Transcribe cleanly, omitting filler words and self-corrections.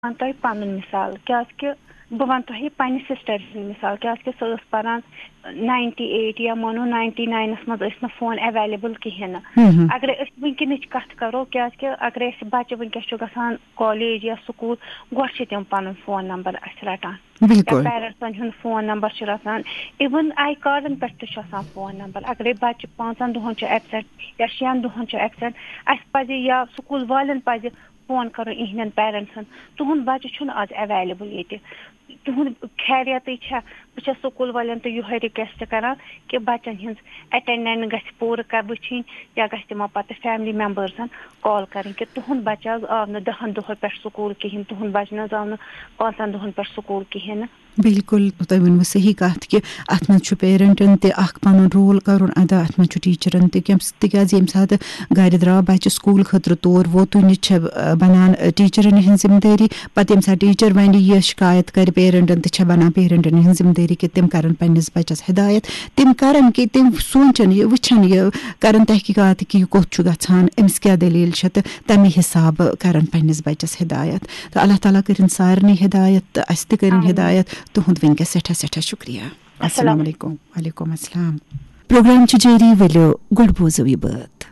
تۄہہِ پَنُن مِثال کیٛازِکہِ بہٕ وَنہٕ تۄہہِ پنٛنہِ سِسٹَر ہٕنٛز مِثال کیٛازِکہِ سۄ ٲس پَران 98 یا مانو 99 منٛز ٲسۍ نہٕ فون ایویلیبل کِہیٖنۍ نہٕ اگرے أسۍ وٕنکٮ۪نٕچ کَتھ کَرو کیٛازِکہِ اگرے اَسہِ بَچہِ وٕنکٮ۪س چھُ گژھان کالیج یا سکوٗل گۄڈٕ چھِ تِم پَنُن فون نمبر اَسہِ رَٹان یا پیرنٹسن ہُنٛد فون نمبر چھُ رَٹان اِوٕن آی کارڈن پٮ۪ٹھ تہِ چھُ آسان فون نمبر اگرے بَچہِ 5 دۄہن چھُ ایبسینٹ یا 6 دۄہن چھُ ایبسینٹ اَسہِ پَزِ یا سکوٗل والٮ۪ن پَزِ فون کَرُن یِہنٛدٮ۪ن پیرنٹسن تُہُنٛد بَچہِ چھُنہٕ آز ایویلیبل ییٚتہِ تُہُنٛد خیریتٕے چھا بہٕ چھَس سکوٗل والٮ۪ن تہِ یِہوے رِکویسٹ کران کہِ بَچن ہٕنٛز ایٹینڈنس گژھِ پوٗرٕ وٕچھِنۍ یا گژھِ تِمو پَتہٕ فیملی ممبٲرزن کال کَرٕنۍ کہِ تُہُنٛد بَچہِ حظ آو نہٕ 10 دۄہن پٮ۪ٹھ سکوٗل کِہیٖنۍ تُہُنٛد بَچہِ نہٕ حظ آو نہٕ 5 دۄہن پٮ۪ٹھ سکوٗل کِہیٖنۍ نہٕ بِلکُل تۄہہِ ؤنوٕ صحیح کَتھ کہِ اَتھ منٛز چھُ پیرنٹن تہِ اکھ پَنُن رول کَرُن ادا اَتھ منٛز چھُ ٹیٖچرن تہِ تِکیازِ ییٚمہِ ساتہٕ گرِ درٛاو بَچہِ سکوٗل خٲطرٕ تور ووتُن چھِ بَنان ٹیٖچرن ہٕنٛز ذِمہٕ دٲری پَتہٕ ییٚمہِ ساتہٕ ٹیٖچر وَنہِ یہِ شِکایت کَرِ پیرنٹن تہِ چھےٚ بَنان پیرنٹن ہٕنٛز ذِمہٕ دٲری کہِ تِم کَرن پنٕنِس بَچس ہِدایت تِم کَرن کہِ تِم سونٛچن یہِ وٕچھن یہِ کَرن تحقیٖقات کہِ یہِ کوٚت چھُ گژھان أمِس کیاہ دٔلیٖل چھےٚ تہٕ تَمے حِسابہٕ کَرن پنٕنِس بَچس ہِدایت تہٕ اللہ تعالیٰ کٔرِنۍ سارنٕے ہِدایت تہٕ اَسہِ تہِ کٔرِنۍ ہِدایت تُہُنٛد وٕنکٮ۪س سٮ۪ٹھاہ سٮ۪ٹھاہ شُکریہ السلام علیکُم وعلیکُم السلام پروگرام چھُ جٲری ؤلِو گۄڈٕ بوزو یہِ بٲتھ